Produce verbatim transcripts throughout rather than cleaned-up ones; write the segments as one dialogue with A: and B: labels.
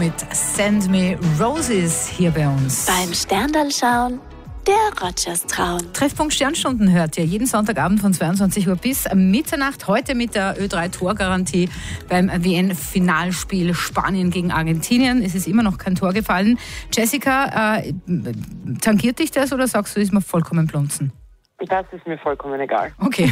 A: mit Send Me Roses hier bei uns.
B: Beim Sterndal schauen, der Rogers trauen.
A: Treffpunkt Sternstunden hört ihr jeden Sonntagabend von zweiundzwanzig Uhr bis Mitternacht. Heute mit der Ö drei Torgarantie beim W M-Finalspiel Spanien gegen Argentinien. Es ist immer noch kein Tor gefallen. Jessica, äh, tangiert dich das oder sagst du, ist mir vollkommen blunzen?
C: Das ist mir vollkommen egal.
A: Okay.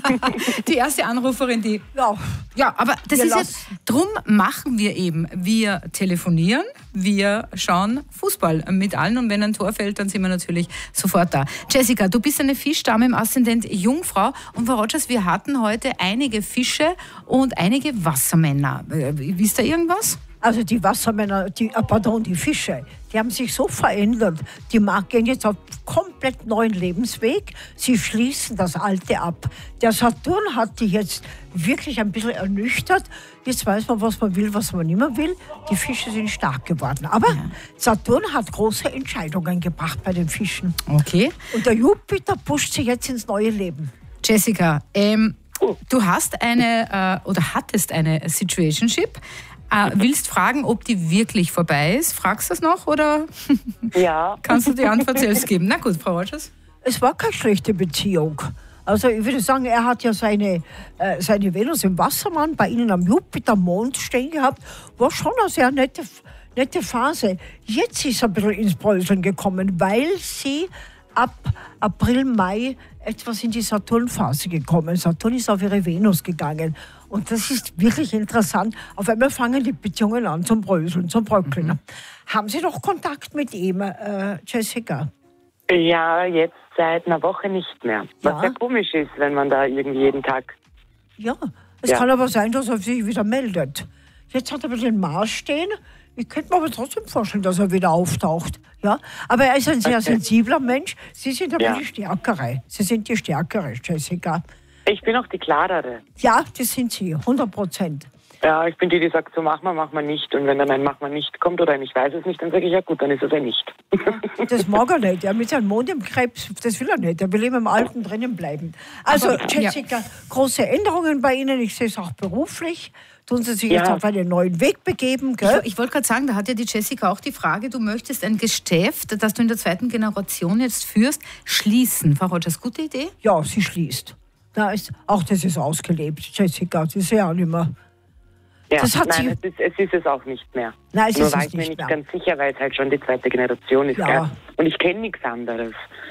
A: Die erste Anruferin, die... Ja, ja aber das ist jetzt... Drum machen wir eben. Wir telefonieren, wir schauen Fußball mit allen und wenn ein Tor fällt, dann sind wir natürlich sofort da. Jessica, du bist eine Fischdame im Aszendent Jungfrau und Frau Rogers, wir hatten heute einige Fische und einige Wassermänner. Wisst ihr irgendwas?
D: Also die Wassermänner, die, pardon, die Fische, die haben sich so verändert. Die gehen jetzt auf komplett neuen Lebensweg. Sie schließen das Alte ab. Der Saturn hat die jetzt wirklich ein bisschen ernüchtert. Jetzt weiß man, was man will, was man nicht mehr will. Die Fische sind stark geworden. Aber ja. Saturn hat große Entscheidungen gebracht bei den Fischen.
A: Okay.
D: Und der Jupiter pusht sie jetzt ins neue Leben.
A: Jessica, ähm, du hast eine äh, oder hattest eine Situationship. Äh, willst fragen, ob die wirklich vorbei ist? Fragst du das noch oder
C: ja.
A: Kannst du die Antwort selbst geben? Na gut, Frau Rogers.
D: Es war keine schlechte Beziehung. Also ich würde sagen, er hat ja seine, äh, seine Venus im Wassermann bei Ihnen am Jupiter-Mond stehen gehabt. War schon eine sehr nette, nette Phase. Jetzt ist er ein bisschen ins Bröseln gekommen, weil sie ab April, Mai etwas in die Saturn-Phase gekommen. Saturn ist auf ihre Venus gegangen. Und das ist wirklich interessant. Auf einmal fangen die Beziehungen an zum Bröseln, zum Bröckeln. Mhm. Haben Sie noch Kontakt mit ihm, äh, Jessica?
C: Ja, jetzt seit einer Woche nicht mehr. Was
D: Ja.
C: sehr komisch ist, wenn man da irgendwie jeden Tag...
D: Ja, es
C: Ja.
D: kann aber sein, dass er sich wieder meldet. Jetzt hat er wieder den Mars stehen. Ich könnte mir aber trotzdem vorstellen, dass er wieder auftaucht. Ja? Aber er ist ein sehr
C: Okay.
D: sensibler Mensch. Sie sind aber
C: Ja.
D: die Stärkere. Sie sind die Stärkere, Jessica.
C: Ich bin auch die klarere.
D: Ja, das sind Sie, hundert Prozent.
C: Ja, ich bin die, die sagt, so mach mal, mach mal nicht. Und wenn dann ein mach mal nicht kommt oder ein ich weiß es nicht, dann sage ich, ja gut, dann ist es ja nicht.
D: Das mag er nicht. Er mit seinem Mond im Krebs, das will er nicht. Er will immer im Alten drinnen bleiben. Also,
A: Aber,
D: Jessica,
A: ja.
D: große Änderungen bei Ihnen. Ich sehe es auch beruflich. Tun Sie sich
C: Ja.
D: jetzt auf einen neuen Weg begeben, gell?
A: Ich, ich wollte gerade sagen, da hat ja die Jessica auch die Frage, du möchtest ein Geschäft, das du in der zweiten Generation jetzt führst, schließen. Frau Rogers, gute Idee?
D: Ja, sie schließt. Da ist, auch das ist ausgelebt, Jessica. Das ist ja auch nicht mehr.
C: Ja,
D: Das hat
C: nein,
D: sie-
C: es ist, es ist es auch nicht mehr.
D: Nein, es
C: Nur
D: ist
C: war
D: es
C: ich mir
D: nicht
C: nicht
D: mehr.
C: ganz sicher, weil es halt schon die zweite Generation ist.
D: Ja.
C: Gell? Und ich kenne nichts anderes.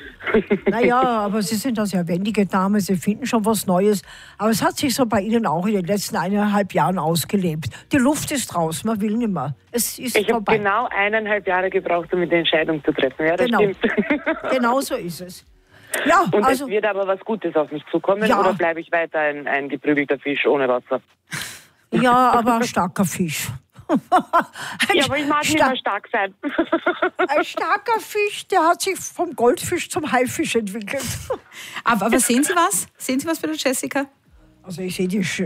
D: Naja, aber Sie sind eine sehr wendige Dame, Sie finden schon was Neues. Aber es hat sich so bei Ihnen auch in den letzten eineinhalb Jahren ausgelebt. Die Luft ist raus, man will nicht mehr. Es ist
C: Ich habe
D: vorbei.
C: genau eineinhalb Jahre gebraucht, um die Entscheidung zu treffen. Ja, das
D: Genau.
C: stimmt.
D: Genau so ist es. Ja,
C: Und
D: also,
C: es wird aber was Gutes auf mich zukommen
D: Ja.
C: oder bleibe ich weiter ein, ein geprügelter Fisch ohne Wasser?
D: ja, aber ein starker Fisch. Ein
C: Ja, aber ich mag nicht
D: sta-
C: mehr stark sein.
D: Ein starker Fisch, der hat sich vom Goldfisch zum Haifisch entwickelt.
A: Aber, aber sehen Sie was? Sehen Sie was bei der Jessica?
D: Also ich sehe die Sch